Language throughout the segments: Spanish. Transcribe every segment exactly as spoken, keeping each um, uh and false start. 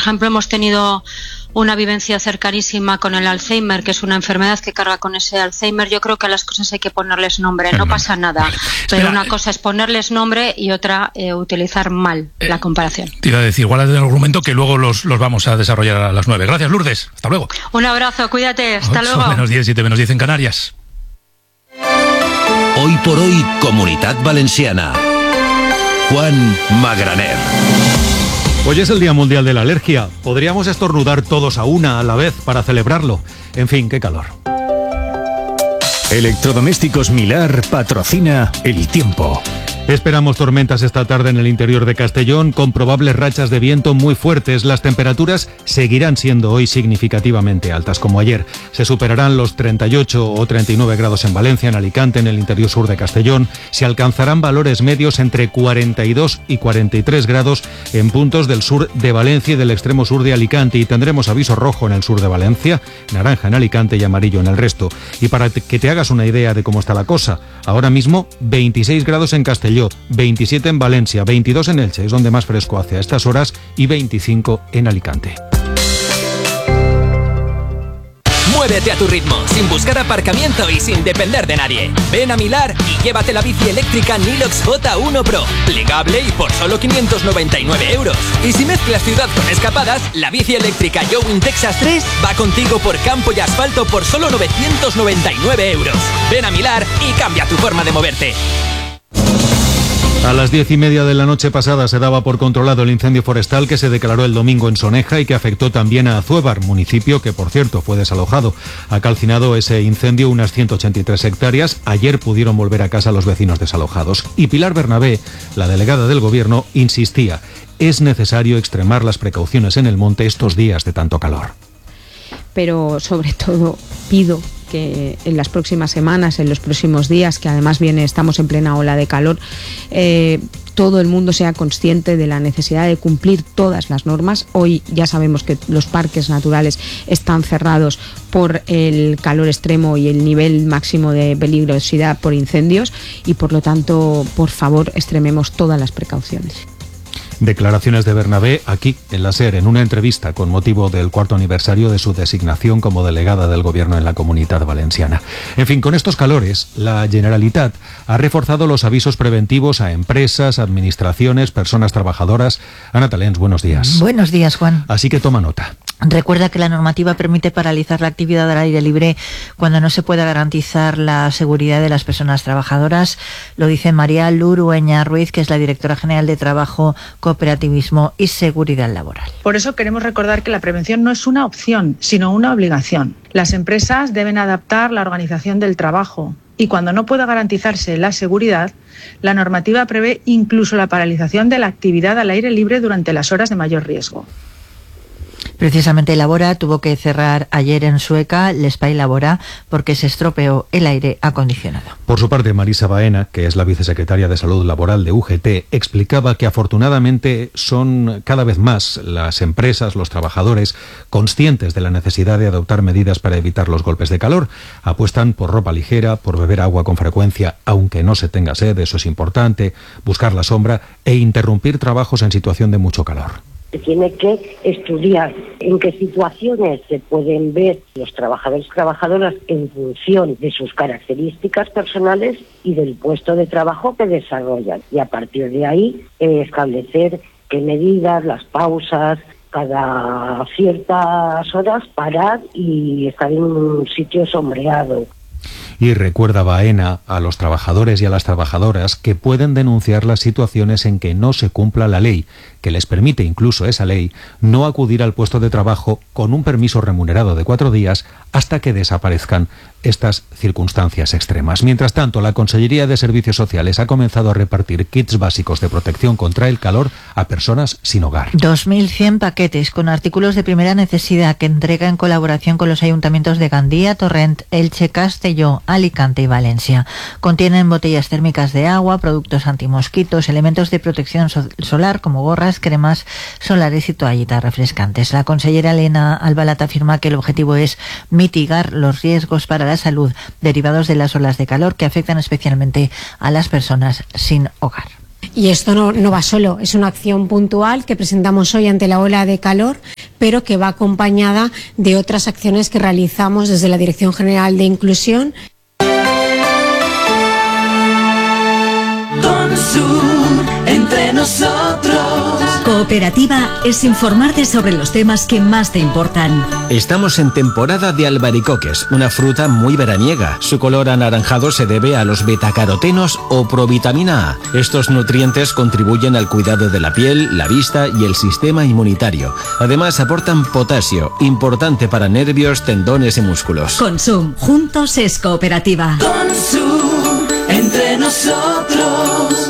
ejemplo, hemos tenido una vivencia cercanísima con el Alzheimer, que es una enfermedad que carga con ese Alzheimer. Yo creo que a las cosas hay que ponerles nombre, no pasa nada. Vale. Pero Espera, una cosa es ponerles nombre y otra eh, utilizar mal eh, la comparación. Te iba a decir, igual el argumento que luego los, los vamos a desarrollar a las nueve. Gracias, Lourdes. Hasta luego. Un abrazo, cuídate. Hasta ocho luego. menos diez, siete menos diez en Canarias. Hoy por hoy, Comunitat Valenciana. Juan Magraner. Hoy es el Día Mundial de la Alergia. Podríamos estornudar todos a una a la vez para celebrarlo. En fin, qué calor. Electrodomésticos Milar patrocina el tiempo. Esperamos tormentas esta tarde en el interior de Castellón, con probables rachas de viento muy fuertes. Las temperaturas seguirán siendo hoy significativamente altas, como ayer. Se superarán los treinta y ocho o treinta y nueve grados en Valencia, en Alicante, en el interior sur de Castellón. Se alcanzarán valores medios entre cuarenta y dos y cuarenta y tres grados en puntos del sur de Valencia y del extremo sur de Alicante. Y tendremos aviso rojo en el sur de Valencia, naranja en Alicante y amarillo en el resto. Y para que te hagas una idea de cómo está la cosa, ahora mismo veintiséis grados en Castellón, veintisiete en Valencia, veintidós en Elche, es donde más fresco hace a estas horas, y veinticinco en Alicante. Muévete a tu ritmo, sin buscar aparcamiento y sin depender de nadie. Ven a Milar y llévate la bici eléctrica Nilox J uno Pro, plegable y por solo quinientos noventa y nueve euros. Y si mezclas ciudad con escapadas, la bici eléctrica Yowin Texas tres va contigo por campo y asfalto por solo novecientos noventa y nueve euros. Ven a Milar y cambia tu forma de moverte. A las diez y media de la noche pasada se daba por controlado el incendio forestal que se declaró el domingo en Soneja y que afectó también a Azuévar, municipio que, por cierto, fue desalojado. Ha calcinado ese incendio unas ciento ochenta y tres hectáreas. Ayer pudieron volver a casa los vecinos desalojados. Y Pilar Bernabé, la delegada del Gobierno, insistía: es necesario extremar las precauciones en el monte estos días de tanto calor. Pero sobre todo pido que en las próximas semanas, en los próximos días, que además viene, estamos en plena ola de calor, eh, todo el mundo sea consciente de la necesidad de cumplir todas las normas. Hoy ya sabemos que los parques naturales están cerrados por el calor extremo y el nivel máximo de peligrosidad por incendios y, por lo tanto, por favor, extrememos todas las precauciones. Declaraciones de Bernabé aquí en la SER, en una entrevista con motivo del cuarto aniversario de su designación como delegada del Gobierno en la Comunitat Valenciana. En fin, con estos calores, la Generalitat ha reforzado los avisos preventivos a empresas, administraciones, personas trabajadoras. Ana Talens, buenos días. Buenos días, Juan. Así que toma nota. Recuerda que la normativa permite paralizar la actividad al aire libre cuando no se pueda garantizar la seguridad de las personas trabajadoras. Lo dice María Lurueña Ruiz, que es la directora general de Trabajo, Cooperativismo y Seguridad Laboral. Por eso queremos recordar que la prevención no es una opción, sino una obligación. Las empresas deben adaptar la organización del trabajo y cuando no pueda garantizarse la seguridad, la normativa prevé incluso la paralización de la actividad al aire libre durante las horas de mayor riesgo. Precisamente Labora tuvo que cerrar ayer en Sueca l'Espai Labora porque se estropeó el aire acondicionado. Por su parte, Marisa Baena, que es la vicesecretaria de Salud Laboral de U G T, explicaba que afortunadamente son cada vez más las empresas, los trabajadores, conscientes de la necesidad de adoptar medidas para evitar los golpes de calor. Apuestan por ropa ligera, por beber agua con frecuencia, aunque no se tenga sed, eso es importante, buscar la sombra e interrumpir trabajos en situación de mucho calor. Se tiene que estudiar en qué situaciones se pueden ver los trabajadores y trabajadoras en función de sus características personales y del puesto de trabajo que desarrollan. Y a partir de ahí eh, establecer qué medidas, las pausas, cada ciertas horas parar y estar en un sitio sombreado. Y recuerda Baena a los trabajadores y a las trabajadoras que pueden denunciar las situaciones en que no se cumpla la ley, que les permite incluso esa ley no acudir al puesto de trabajo con un permiso remunerado de cuatro días hasta que desaparezcan estas circunstancias extremas. Mientras tanto, la Consellería de Servicios Sociales ha comenzado a repartir kits básicos de protección contra el calor a personas sin hogar. dos mil cien paquetes con artículos de primera necesidad que entrega en colaboración con los ayuntamientos de Gandía, Torrent, Elche, Castelló, Alicante y Valencia. Contienen botellas térmicas de agua, productos antimosquitos, elementos de protección so- solar como gorras, cremas solares y toallitas refrescantes. La consellera Elena Albalat afirma que el objetivo es mitigar los riesgos para la salud derivados de las olas de calor que afectan especialmente a las personas sin hogar. Y esto no, no va solo, es una acción puntual que presentamos hoy ante la ola de calor pero que va acompañada de otras acciones que realizamos desde la Dirección General de Inclusión. Consum, entre nosotros. Cooperativa es informarte sobre los temas que más te importan. Estamos en temporada de albaricoques, una fruta muy veraniega. Su color anaranjado se debe a los betacarotenos o provitamina A. Estos nutrientes contribuyen al cuidado de la piel, la vista y el sistema inmunitario. Además aportan potasio, importante para nervios, tendones y músculos. Consum, juntos es cooperativa. Consum, entre nosotros.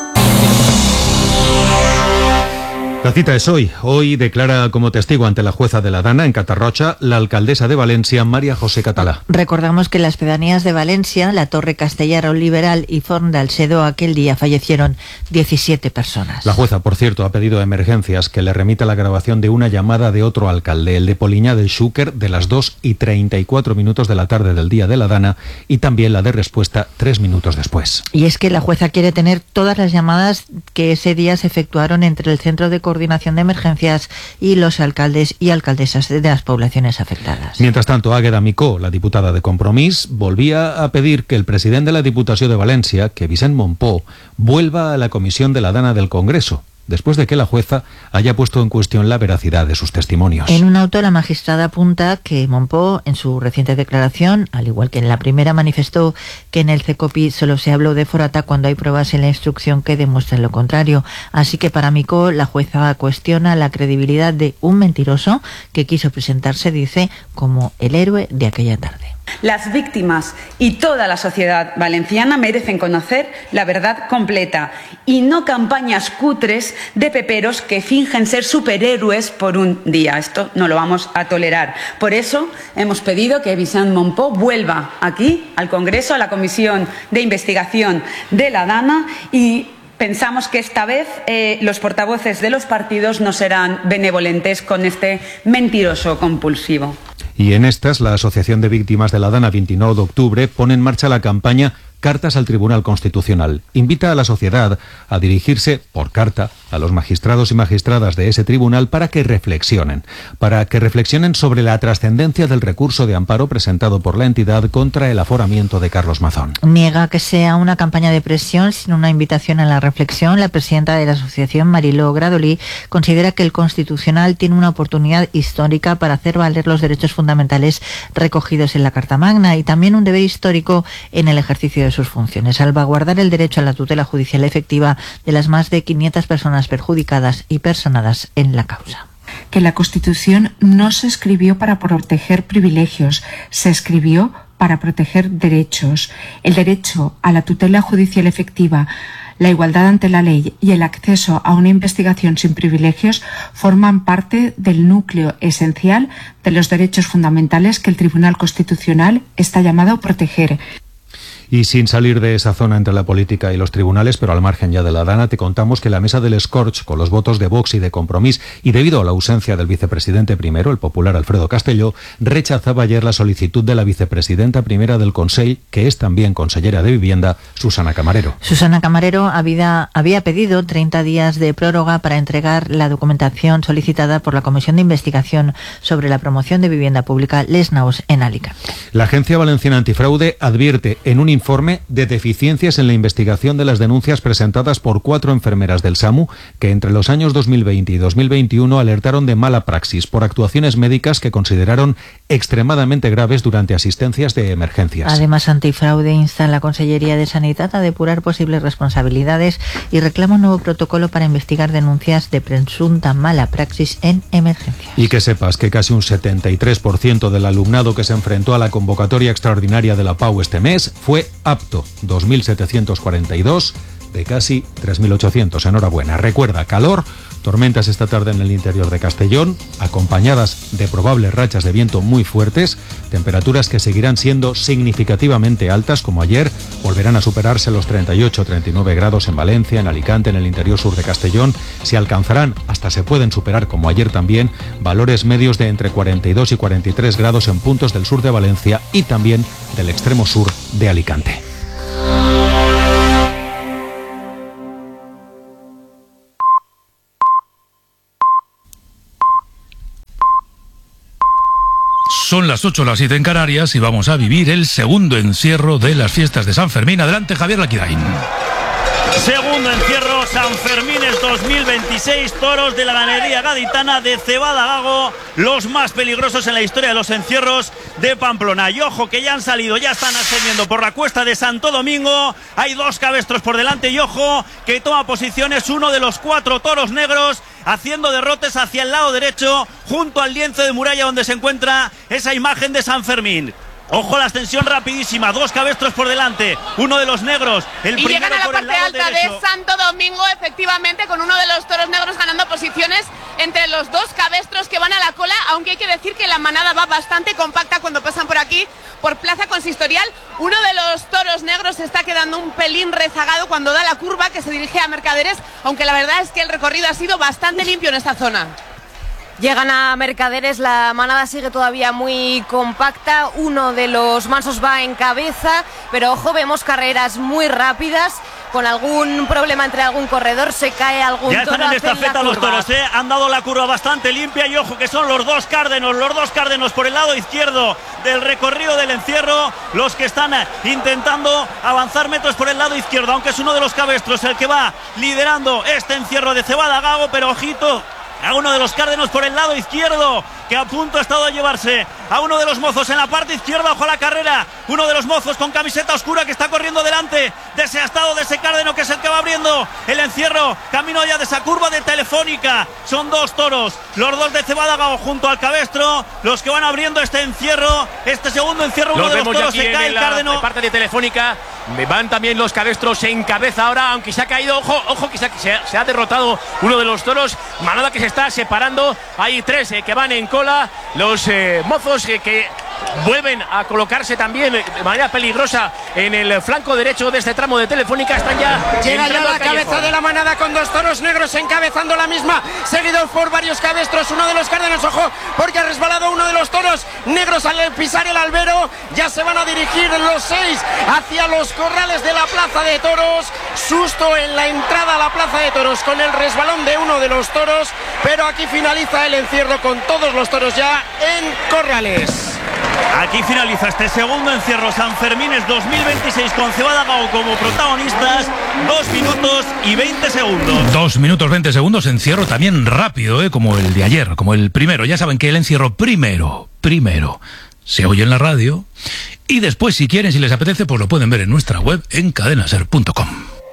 La cita es hoy. Hoy declara como testigo ante la jueza de la Dana, en Catarrocha, la alcaldesa de Valencia, María José Català. Recordamos que en las pedanías de Valencia, la Torre Castellaro Liberal y Forn d'Alcedó, aquel día fallecieron diecisiete personas. La jueza, por cierto, ha pedido a Emergencias que le remita la grabación de una llamada de otro alcalde, el de Poliña del Xúquer, de las dos y treinta y cuatro minutos de la tarde del día de la Dana, y también la de respuesta tres minutos después. Y es que la jueza quiere tener todas las llamadas que ese día se efectuaron entre el Centro de Coordinación de Emergencias y los alcaldes y alcaldesas de las poblaciones afectadas. Mientras tanto, Águeda Micó, la diputada de Compromís, volvía a pedir que el presidente de la Diputació de Valencia, que Vicent Mompó, vuelva a la comisión de la Dana del Congreso, después de que la jueza haya puesto en cuestión la veracidad de sus testimonios. En un auto, la magistrada apunta que Mompó, en su reciente declaración, al igual que en la primera, manifestó que en el CECOPI solo se habló de Forata cuando hay pruebas en la instrucción que demuestran lo contrario. Así que para Micó, la jueza cuestiona la credibilidad de un mentiroso que quiso presentarse, dice, como el héroe de aquella tarde. Las víctimas y toda la sociedad valenciana merecen conocer la verdad completa y no campañas cutres de peperos que fingen ser superhéroes por un día. Esto no lo vamos a tolerar. Por eso hemos pedido que Vicent Mompó vuelva aquí al Congreso, a la Comisión de Investigación de la Dana, y pensamos que esta vez eh, los portavoces de los partidos no serán benevolentes con este mentiroso compulsivo. Y en estas, la Asociación de Víctimas de la Dana veintinueve de octubre pone en marcha la campaña Cartas al Tribunal Constitucional. Invita a la sociedad a dirigirse por carta a los magistrados y magistradas de ese tribunal para que reflexionen, para que reflexionen sobre la trascendencia del recurso de amparo presentado por la entidad contra el aforamiento de Carlos Mazón. Niega que sea una campaña de presión, sino una invitación a la reflexión. La presidenta de la asociación, Mariló Gradolí, considera que el Constitucional tiene una oportunidad histórica para hacer valer los derechos fundamentales recogidos en la Carta Magna y también un deber histórico en el ejercicio de sus funciones, salvaguardar el derecho a la tutela judicial efectiva de las más de quinientas personas perjudicadas y personadas en la causa. Que la Constitución no se escribió para proteger privilegios, se escribió para proteger derechos. El derecho a la tutela judicial efectiva, la igualdad ante la ley y el acceso a una investigación sin privilegios forman parte del núcleo esencial de los derechos fundamentales que el Tribunal Constitucional está llamado a proteger. Y sin salir de esa zona entre la política y los tribunales, pero al margen ya de la Dana, te contamos que la mesa del Scorch, con los votos de Vox y de Compromís, y debido a la ausencia del vicepresidente primero, el popular Alfredo Castelló, rechazaba ayer la solicitud de la vicepresidenta primera del Consell, que es también consellera de Vivienda, Susana Camarero. Susana Camarero había, había pedido treinta días de prórroga para entregar la documentación solicitada por la Comisión de Investigación sobre la promoción de vivienda pública Les Naus en Alicante. La Agencia Valenciana Antifraude advierte en un informe de deficiencias en la investigación de las denuncias presentadas por cuatro enfermeras del SAMU que entre los años dos mil veinte y dos mil veintiuno alertaron de mala praxis por actuaciones médicas que consideraron extremadamente graves durante asistencias de emergencias. Además, Antifraude insta a la Consellería de Sanidad a depurar posibles responsabilidades y reclama un nuevo protocolo para investigar denuncias de presunta mala praxis en emergencias. Y que sepas que casi un setenta y tres por ciento del alumnado que se enfrentó a la convocatoria extraordinaria de la P A U este mes fue apto, dos mil setecientos cuarenta y dos de casi tres mil ochocientos. Enhorabuena. Recuerda, calor, tormentas esta tarde en el interior de Castellón, acompañadas de probables rachas de viento muy fuertes, temperaturas que seguirán siendo significativamente altas como ayer, volverán a superarse los treinta y ocho treinta y nueve grados en Valencia, en Alicante, en el interior sur de Castellón, se alcanzarán, hasta se pueden superar como ayer también, valores medios de entre cuarenta y dos y cuarenta y tres grados en puntos del sur de Valencia y también del extremo sur de Alicante. Son las ocho, las siete en Canarias y vamos a vivir el segundo encierro de las fiestas de San Fermín. Adelante, Javier Laquidain. Segundo encierro, San Fermines dos mil veintiséis, toros de la ganadería gaditana de Cebada Gago, los más peligrosos en la historia de los encierros de Pamplona. Y ojo que ya han salido, ya están ascendiendo por la cuesta de Santo Domingo, hay dos cabestros por delante y ojo que toma posiciones uno de los cuatro toros negros, haciendo derrotes hacia el lado derecho, junto al lienzo de muralla donde se encuentra esa imagen de San Fermín. Ojo la ascensión rapidísima, dos cabestros por delante, uno de los negros, el y primero llegan a la por el parte lado alta derecho. de Santo Domingo, efectivamente, con uno de los toros negros ganando posiciones entre los dos cabestros que van a la cola, aunque hay que decir que la manada va bastante compacta cuando pasan por aquí, por Plaza Consistorial. Uno de los toros negros se está quedando un pelín rezagado cuando da la curva que se dirige a Mercaderes, aunque la verdad es que el recorrido ha sido bastante limpio en esta zona. Llegan a Mercaderes, la manada sigue todavía muy compacta, uno de los mansos va en cabeza, pero ojo, vemos carreras muy rápidas, con algún problema entre algún corredor, se cae algún ya toro. Ya están en estafeta los toros, ¿eh? Han dado la curva bastante limpia y ojo que son los dos cárdenos, los dos cárdenos por el lado izquierdo del recorrido del encierro, los que están intentando avanzar metros por el lado izquierdo, aunque es uno de los cabestros el que va liderando este encierro de Cebada Gago, pero ojito a uno de los cárdenos por el lado izquierdo, que a punto ha estado de llevarse a uno de los mozos en la parte izquierda. Ojo a la carrera, uno de los mozos con camiseta oscura que está corriendo delante de ese astado, de ese cárdeno que es el que va abriendo el encierro, camino ya de esa curva de Telefónica. Son dos toros, los dos de Cebada Gago junto al cabestro, los que van abriendo este encierro, este segundo encierro. Uno los de los toros se cae el cárdeno. De parte de Telefónica van también los cabestros en cabeza ahora, aunque se ha caído, ojo, ojo que se ha, se ha, se ha derrotado uno de los toros, manada que se está separando, hay tres eh, que van en cola, los eh, mozos eh, que vuelven a colocarse también de manera peligrosa en el flanco derecho de este tramo de Telefónica, están ya llega ya la cabeza de la manada con dos toros negros encabezando la misma, seguidos por varios cabestros, uno de los cárdenos, ojo, porque ha resbalado uno de los toros negros al pisar el albero, ya se van a dirigir los seis hacia los corrales de la plaza de toros, susto en la entrada a la plaza de toros con el resbalón de uno de los toros, pero aquí finaliza el encierro con todos los toros ya en corrales. Aquí finaliza este segundo encierro San Fermines dos mil veintiséis con Cebada Gago como protagonistas. Dos minutos y veinte segundos. Dos minutos veinte segundos, encierro también rápido, ¿eh? Como el de ayer, como el primero. Ya saben que el encierro primero, primero, se oye en la radio y después, si quieren, si les apetece, pues lo pueden ver en nuestra web en cadena ser punto com.